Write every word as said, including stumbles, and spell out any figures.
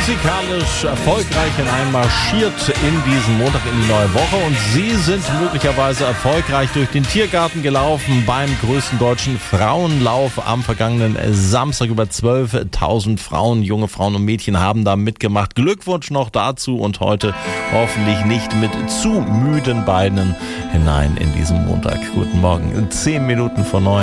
musikalisch erfolgreich hineinmarschiert in diesen Montag in die neue Woche und Sie sind möglicherweise erfolgreich durch den Tiergarten gelaufen beim größten deutschen Frauenlauf am vergangenen Samstag. Über zwölftausend Frauen, junge Frauen und Mädchen haben da mitgemacht. Glückwunsch noch dazu und heute hoffentlich nicht mit zu müden Beinen hinein in diesen Montag. Guten Morgen, zehn Minuten vor neun.